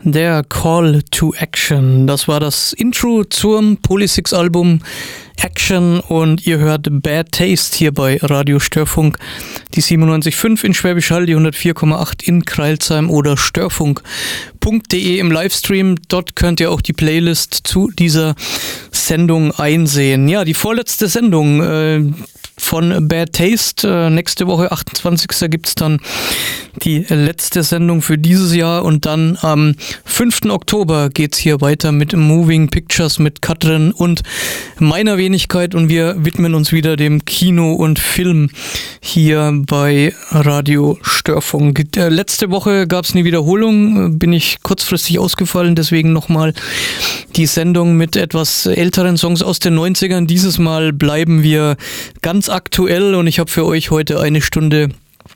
Der Call to Action. Das war das Intro zum Polysics-Album Action und ihr hört Bad Taste hier bei Radio Störfunk. Die 97.5 in Schwäbisch Hall, die 104,8 in Crailsheim oder störfunk.de im Livestream. Dort könnt ihr auch die Playlist zu dieser Sendung einsehen. Ja, die vorletzte Sendung von Bad Taste. Nächste Woche, 28. gibt es dann die letzte Sendung für dieses Jahr und dann am 5. Oktober geht es hier weiter mit Moving Pictures mit Katrin und meiner Wenigkeit und wir widmen uns wieder dem Kino und Film hier bei Radio Störfunk. Letzte Woche gab es eine Wiederholung, bin ich kurzfristig ausgefallen, deswegen nochmal die Sendung mit etwas älteren Songs aus den 90ern. Dieses Mal bleiben wir ganz aktuell und ich habe für euch heute eine Stunde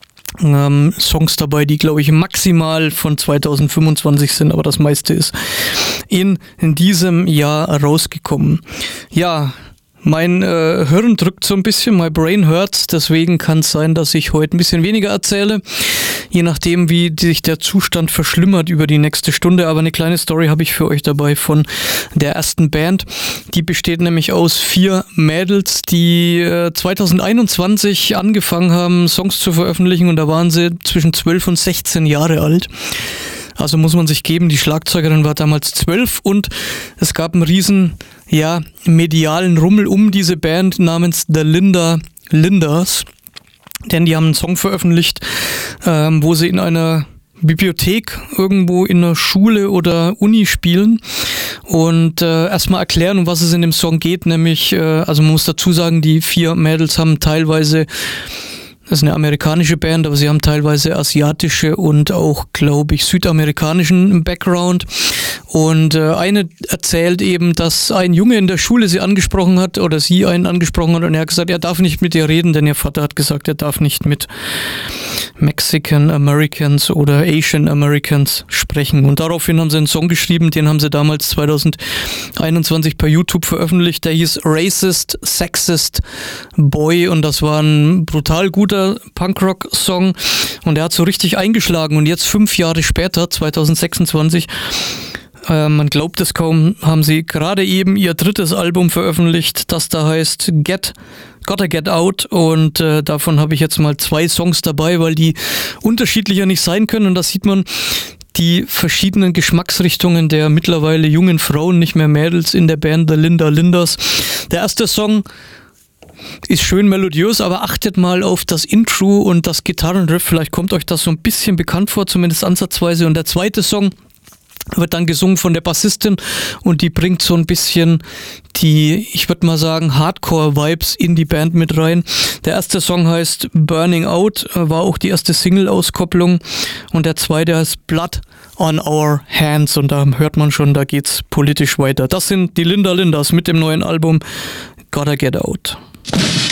Songs dabei, die glaube ich maximal von 2025 sind, aber das meiste ist in diesem Jahr rausgekommen. Ja, mein Hirn drückt so ein bisschen, my brain hurts, deswegen kann es sein, dass ich heute ein bisschen weniger erzähle, je nachdem wie sich der Zustand verschlimmert über die nächste Stunde, aber eine kleine Story habe ich für euch dabei von der ersten Band. Die besteht nämlich aus 4 Mädels, die 2021 angefangen haben, Songs zu veröffentlichen und da waren sie zwischen 12 und 16 Jahre alt. Also muss man sich geben, die Schlagzeugerin war damals 12 und es gab einen riesen, medialen Rummel um diese Band namens The Lindas. Denn die haben einen Song veröffentlicht, wo sie in einer Bibliothek irgendwo in einer Schule oder Uni spielen und erstmal erklären, um was es in dem Song geht, nämlich, also man muss dazu sagen, die 4 Mädels haben teilweise, das ist eine amerikanische Band, aber sie haben teilweise asiatische und auch, glaube ich, südamerikanischen Background. Und eine erzählt eben, dass ein Junge in der Schule sie angesprochen hat oder sie einen angesprochen hat und er hat gesagt, er darf nicht mit ihr reden, denn ihr Vater hat gesagt, er darf nicht mit Mexican Americans oder Asian Americans sprechen. Und daraufhin haben sie einen Song geschrieben, den haben sie damals 2021 per YouTube veröffentlicht. Der hieß Racist, Sexist Boy und das war ein brutal guter Punkrock-Song und der hat so richtig eingeschlagen und jetzt 5 Jahre später, 2026, man glaubt es kaum, haben sie gerade eben ihr 3. Album veröffentlicht, das da heißt Gotta Get Out und davon habe ich jetzt mal 2 Songs dabei, weil die unterschiedlicher nicht sein können und da sieht man die verschiedenen Geschmacksrichtungen der mittlerweile jungen Frauen, nicht mehr Mädels in der Band The Lindas. Der erste Song ist schön melodiös, aber achtet mal auf das Intro und das Gitarrenriff, vielleicht kommt euch das so ein bisschen bekannt vor, zumindest ansatzweise und der zweite Song wird dann gesungen von der Bassistin und die bringt so ein bisschen die, ich würde mal sagen, Hardcore-Vibes in die Band mit rein. Der erste Song heißt Burning Out, war auch die erste Single-Auskopplung und der zweite heißt Blood on Our Hands und da hört man schon, da geht's politisch weiter. Das sind die Lindas mit dem neuen Album Gotta Get Out.